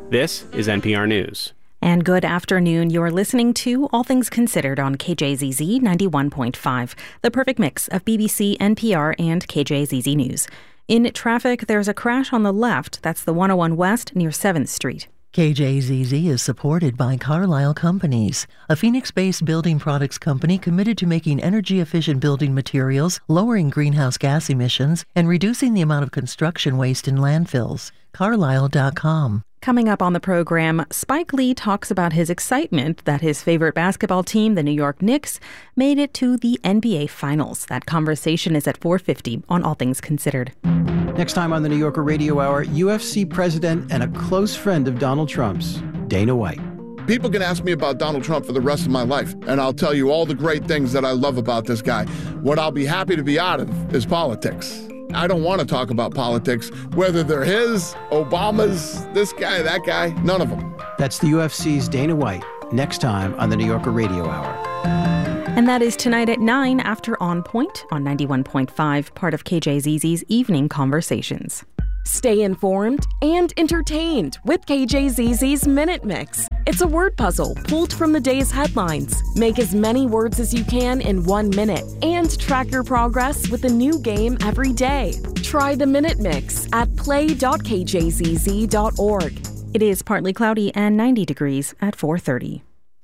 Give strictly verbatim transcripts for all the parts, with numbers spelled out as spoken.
This is N P R News. And good afternoon. You're listening to All Things Considered on K J Z Z ninety-one point five, the perfect mix of B B C, N P R, and K J Z Z News. In traffic, there's a crash on the left. That's the one oh one West near seventh Street. K J Z Z is supported by Carlisle Companies, a Phoenix-based building products company committed to making energy-efficient building materials, lowering greenhouse gas emissions, and reducing the amount of construction waste in landfills. Carlisle dot com. Coming up on the program, Spike Lee talks about his excitement that his favorite basketball team, the New York Knicks, made it to the N B A Finals. That conversation is at four fifty on All Things Considered. Next time on the New Yorker Radio Hour, U F C president and a close friend of Donald Trump's, Dana White. People can ask me about Donald Trump for the rest of my life, and I'll tell you all the great things that I love about this guy. What I'll be happy to be out of is politics. I don't want to talk about politics, whether they're his, Obama's, this guy, that guy, none of them. That's the U F C's Dana White, next time on the New Yorker Radio Hour. And that is tonight at nine after On Point on ninety-one point five, part of K J Z Z's Evening Conversations. Stay informed and entertained with K J Z Z's Minute Mix. It's a word puzzle pulled from the day's headlines. Make as many words as you can in one minute and track your progress with a new game every day. Try the Minute Mix at play dot k j z z dot org. It is partly cloudy and ninety degrees at four thirty.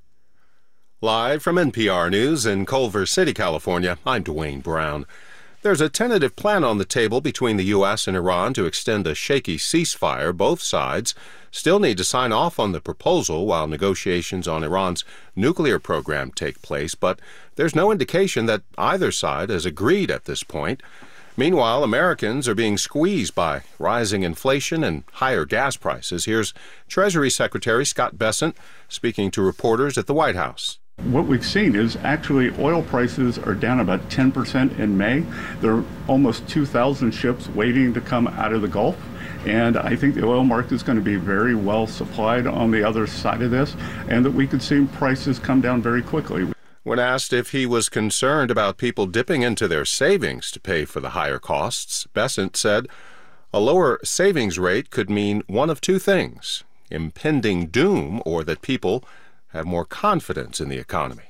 Live from N P R News in Culver City, California, I'm Dwayne Brown. There's a tentative plan on the table between the U S and Iran to extend a shaky ceasefire. Both sides still need to sign off on the proposal while negotiations on Iran's nuclear program take place, but there's no indication that either side has agreed at this point. Meanwhile, Americans are being squeezed by rising inflation and higher gas prices. Here's Treasury Secretary Scott Bessent speaking to reporters at the White House. What we've seen is actually oil prices are down about ten percent in May. There are almost two thousand ships waiting to come out of the Gulf. And I think the oil market is going to be very well supplied on the other side of this, and that we could see prices come down very quickly. When asked if he was concerned about people dipping into their savings to pay for the higher costs, Bessent said a lower savings rate could mean one of two things: impending doom, or that people have more confidence in the economy.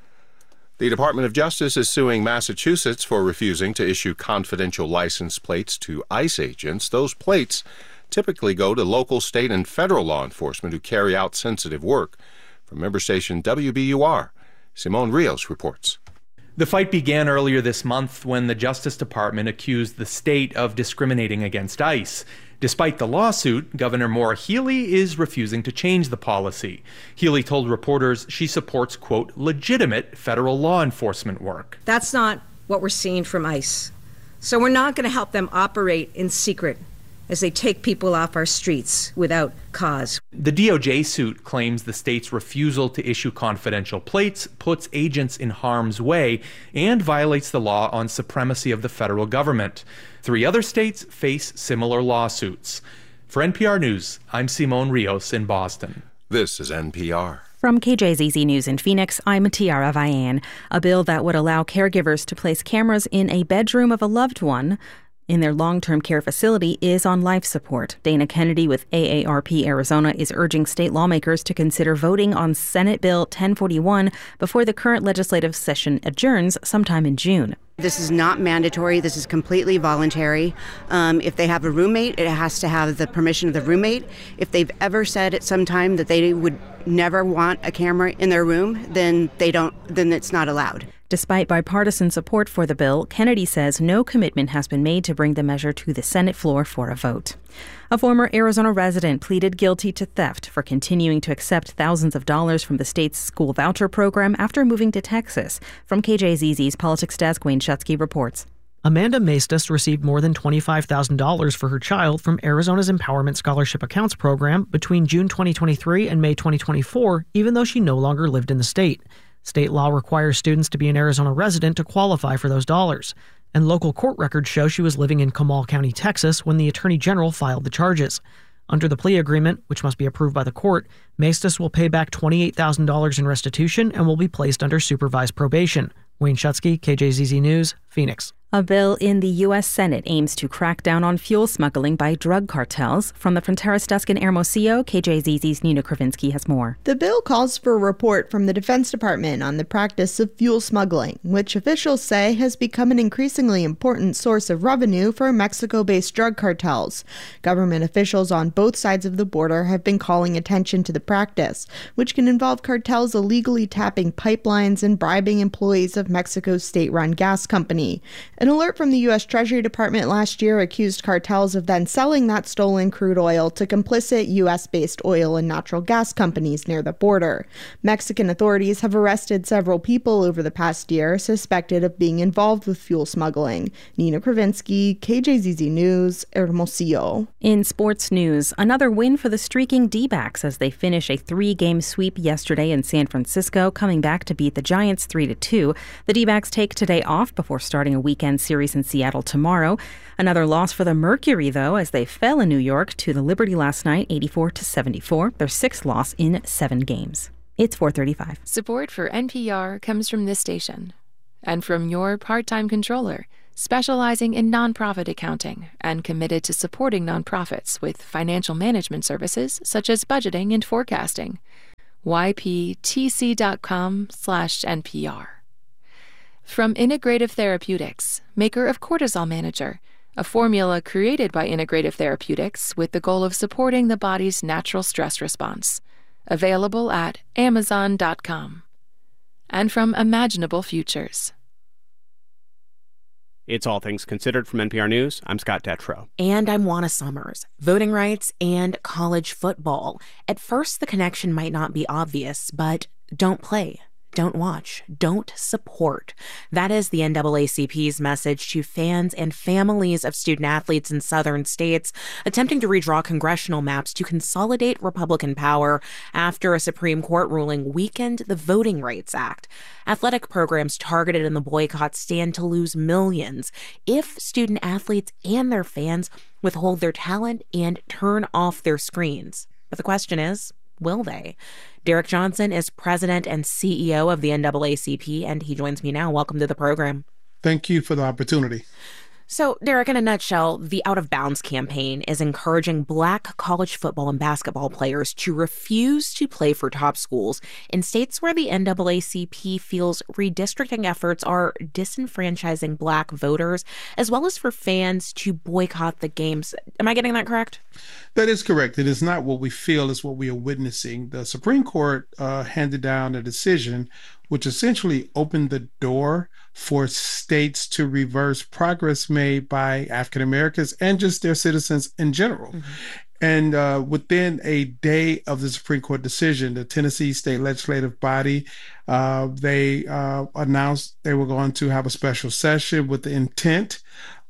The Department of Justice is suing Massachusetts for refusing to issue confidential license plates to ICE agents. Those plates typically go to local, state, and federal law enforcement who carry out sensitive work. From member station W B U R, Simone Rios reports. The fight began earlier this month when the Justice Department accused the state of discriminating against ICE. Despite the lawsuit, Governor Maura Healey is refusing to change the policy. Healey told reporters she supports, quote, legitimate federal law enforcement work. That's not what we're seeing from ICE. So we're not going to help them operate in secret as they take people off our streets without cause. The D O J suit claims the state's refusal to issue confidential plates puts agents in harm's way and violates the law on supremacy of the federal government. Three other states face similar lawsuits. For N P R News, I'm Simone Rios in Boston. This is N P R. From K J Z Z News in Phoenix, I'm Tiara Vian. A bill that would allow caregivers to place cameras in a bedroom of a loved one in their long-term care facility is on life support. Dana Kennedy with A A R P Arizona is urging state lawmakers to consider voting on Senate Bill ten forty-one before the current legislative session adjourns sometime in June. This is not mandatory. This is completely voluntary. Um, if they have a roommate, it has to have the permission of the roommate. If they've ever said at some time that they would never want a camera in their room, then they don't. Then it's not allowed. Despite bipartisan support for the bill, Kennedy says no commitment has been made to bring the measure to the Senate floor for a vote. A former Arizona resident pleaded guilty to theft for continuing to accept thousands of dollars from the state's school voucher program after moving to Texas. From K J Z Z's Politics Desk, Wayne Shutsky reports. Amanda Maestas received more than twenty-five thousand dollars for her child from Arizona's Empowerment Scholarship Accounts program between June twenty twenty-three and May twenty twenty-four, even though she no longer lived in the state. State law requires students to be an Arizona resident to qualify for those dollars, and local court records show she was living in Comal County, Texas, when the Attorney General filed the charges. Under the plea agreement, which must be approved by the court, Maestas will pay back twenty-eight thousand dollars in restitution and will be placed under supervised probation. Wayne Shutsky, K J Z Z News, Phoenix. A bill in the U S. Senate aims to crack down on fuel smuggling by drug cartels. From the Fronteras desk in Hermosillo, K J Z Z's Nina Kravinsky has more. The bill calls for a report from the Defense Department on the practice of fuel smuggling, which officials say has become an increasingly important source of revenue for Mexico-based drug cartels. Government officials on both sides of the border have been calling attention to the practice, which can involve cartels illegally tapping pipelines and bribing employees of Mexico's state-run gas company. An alert from the U S. Treasury Department last year accused cartels of then selling that stolen crude oil to complicit U S-based oil and natural gas companies near the border. Mexican authorities have arrested several people over the past year suspected of being involved with fuel smuggling. Nina Kravinsky, K J Z Z News, Hermosillo. In sports news, another win for the streaking D-backs as they finish a three-game sweep yesterday in San Francisco, coming back to beat the Giants three to two. The D-backs take today off before starting a weekend series in Seattle tomorrow. Another loss for the Mercury, though, as they fell in New York to the Liberty last night, eighty-four to seventy-four, their sixth loss in seven games. It's four thirty-five. Support for N P R comes from this station and from your part-time controller, specializing in nonprofit accounting and committed to supporting nonprofits with financial management services such as budgeting and forecasting. Y P T C dot com slash N P R. From Integrative Therapeutics, maker of Cortisol Manager, a formula created by Integrative Therapeutics with the goal of supporting the body's natural stress response. Available at amazon dot com. And from Imaginable Futures. It's All Things Considered from N P R News. I'm Scott Detrow. And I'm Juana Summers. Voting rights and college football. At first, the connection might not be obvious, but don't play. Don't watch. Don't support. That is the N double A C P's message to fans and families of student athletes in southern states attempting to redraw congressional maps to consolidate Republican power after a Supreme Court ruling weakened the Voting Rights Act. Athletic programs targeted in the boycott stand to lose millions if student athletes and their fans withhold their talent and turn off their screens. But the question is, will they? Derek Johnson is president and C E O of the N double A C P, and he joins me now. Welcome to the program. Thank you for the opportunity. So, Derek, in a nutshell, the Out of Bounds campaign is encouraging Black college football and basketball players to refuse to play for top schools in states where the N double A C P feels redistricting efforts are disenfranchising Black voters, as well as for fans to boycott the games. Am I getting that correct? That is correct. It is not what we feel, it's what we are witnessing. The Supreme Court uh, handed down a decision which essentially opened the door for states to reverse progress made by African Americans and just their citizens in general. Mm-hmm. And uh, within a day of the Supreme Court decision, the Tennessee State Legislative Body, uh, they uh, announced they were going to have a special session with the intent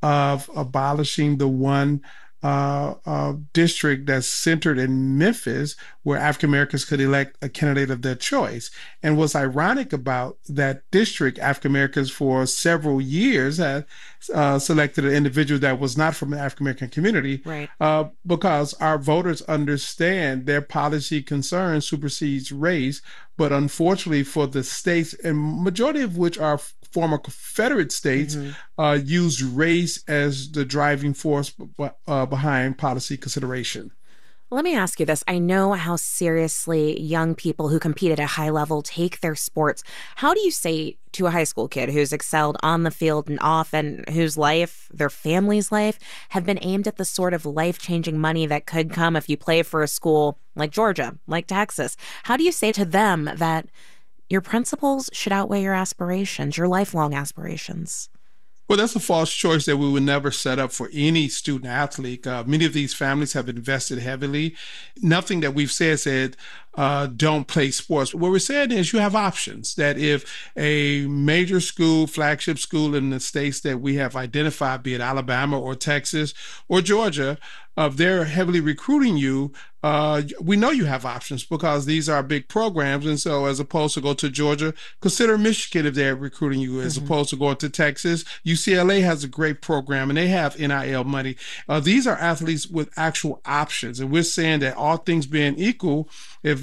of abolishing the one Uh, uh, district that's centered in Memphis, where African Americans could elect a candidate of their choice. And what's ironic about that district, African Americans for several years had uh, selected an individual that was not from the African American community, right? Uh, because our voters understand their policy concerns supersedes race. But unfortunately for the states, and majority of which are former Confederate states, mm-hmm. uh, use race as the driving force b- uh, behind policy consideration. Let me ask you this. I know how seriously young people who compete at a high level take their sports. How do you say to a high school kid who's excelled on the field and off, and whose life, their family's life, have been aimed at the sort of life-changing money that could come if you play for a school like Georgia, like Texas? How do you say to them that your principles should outweigh your aspirations, your lifelong aspirations? Well, that's a false choice that we would never set up for any student athlete. Uh, many of these families have invested heavily. Nothing that we've said said uh, don't play sports. What we're saying is you have options, that if a major school, flagship school in the states that we have identified, be it Alabama or Texas or Georgia, uh, they're heavily recruiting you, uh, we know you have options because these are big programs. And so as opposed to go to Georgia, consider Michigan if they're recruiting you, as mm-hmm. opposed to going to Texas. U C L A has a great program and they have N I L money. Uh, these are athletes with actual options. And we're saying that all things being equal, if a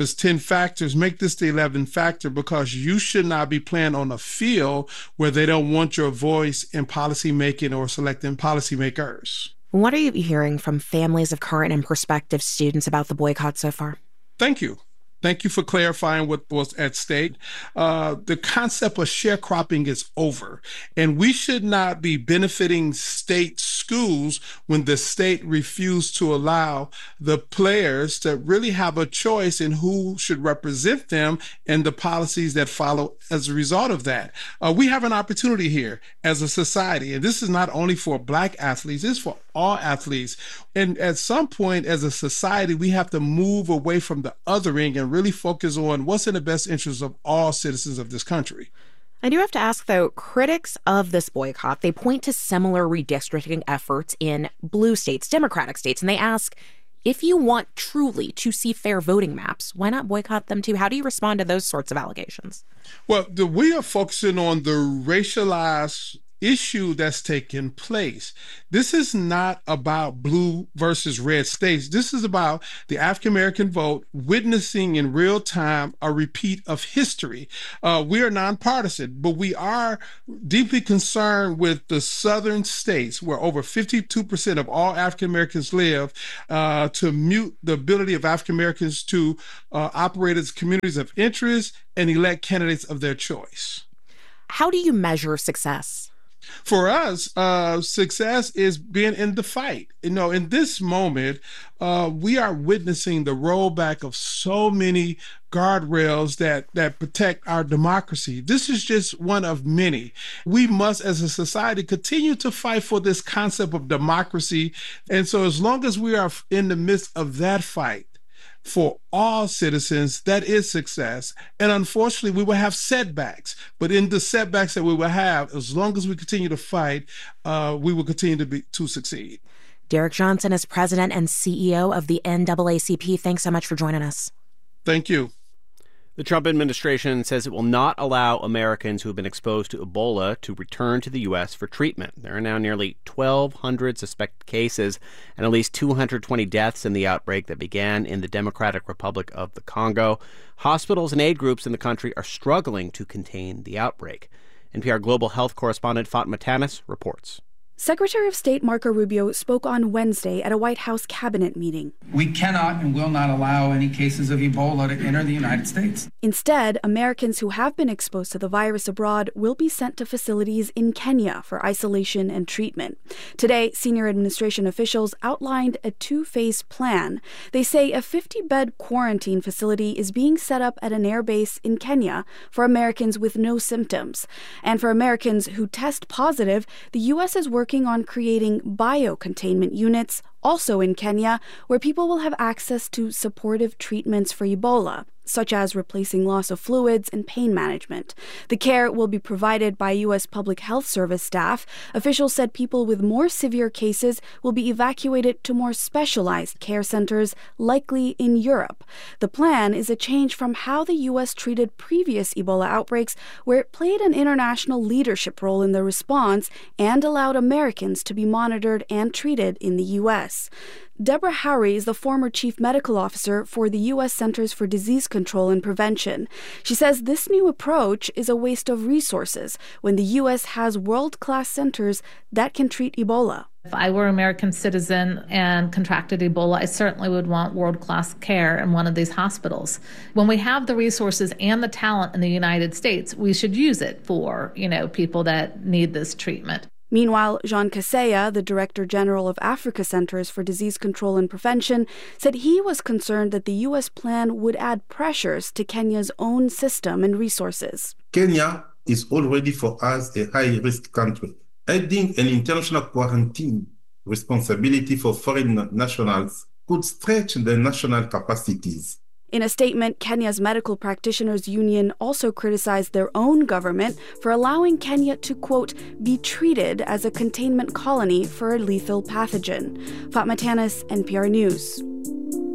it's ten factors, make this the eleventh factor, because you should not be playing on a field where they don't want your voice in policymaking or selecting policymakers. What are you hearing from families of current and prospective students about the boycott so far? Thank you. Thank you for clarifying what was at stake. Uh, the concept of sharecropping is over, and we should not be benefiting state schools when the state refused to allow the players to really have a choice in who should represent them and the policies that follow as a result of that. Uh, we have an opportunity here as a society, and this is not only for Black athletes, it's for all athletes. And at some point as a society, we have to move away from the othering and really focus on what's in the best interest of all citizens of this country. I do have to ask, though, critics of this boycott, they point to similar redistricting efforts in blue states, Democratic states, and they ask, if you want truly to see fair voting maps, why not boycott them too? How do you respond to those sorts of allegations? Well, the, we are focusing on the racialized issue that's taking place. This is not about blue versus red states. This is about the African American vote witnessing in real time a repeat of history. Uh, we are nonpartisan, but we are deeply concerned with the southern states where over fifty-two percent of all African Americans live, uh, to mute the ability of African Americans to uh, operate as communities of interest and elect candidates of their choice. How do you measure success? For us, uh, success is being in the fight. You know, in this moment, uh, we are witnessing the rollback of so many guardrails that, that protect our democracy. This is just one of many. We must, as a society, continue to fight for this concept of democracy. And so as long as we are in the midst of that fight, for all citizens, that is success. And unfortunately, we will have setbacks. But in the setbacks that we will have, as long as we continue to fight, uh, we will continue to be to succeed. Derek Johnson is president and C E O of the N double A C P. Thanks so much for joining us. Thank you. The Trump administration says it will not allow Americans who have been exposed to Ebola to return to the U S for treatment. There are now nearly twelve hundred suspected cases and at least two hundred twenty deaths in the outbreak that began in the Democratic Republic of the Congo. Hospitals and aid groups in the country are struggling to contain the outbreak. N P R Global Health correspondent Fatma Tanis reports. Secretary of State Marco Rubio spoke on Wednesday at a White House cabinet meeting. We cannot and will not allow any cases of Ebola to enter the United States. Instead, Americans who have been exposed to the virus abroad will be sent to facilities in Kenya for isolation and treatment. Today, senior administration officials outlined a two-phase plan. They say a fifty-bed quarantine facility is being set up at an air base in Kenya for Americans with no symptoms. And for Americans who test positive, the U S is working working on creating biocontainment units, also in Kenya, where people will have access to supportive treatments for Ebola, such as replacing loss of fluids and pain management. The care will be provided by U S Public Health Service staff. Officials said people with more severe cases will be evacuated to more specialized care centers, likely in Europe. The plan is a change from how the U S treated previous Ebola outbreaks, where it played an international leadership role in the response and allowed Americans to be monitored and treated in the U S. Deborah Howry is the former chief medical officer for the U S Centers for Disease Control and Prevention. She says this new approach is a waste of resources when the U S has world-class centers that can treat Ebola. If I were an American citizen and contracted Ebola, I certainly would want world-class care in one of these hospitals. When we have the resources and the talent in the United States, we should use it for, you know, people that need this treatment. Meanwhile, Jean Kaseya, the Director General of Africa Centers for Disease Control and Prevention, said he was concerned that the U S plan would add pressures to Kenya's own system and resources. Kenya is already for us a high-risk country. Adding an international quarantine responsibility for foreign nationals could stretch the national capacities. In a statement, Kenya's Medical Practitioners Union also criticized their own government for allowing Kenya to, quote, be treated as a containment colony for a lethal pathogen. Fatma Tanis, N P R News.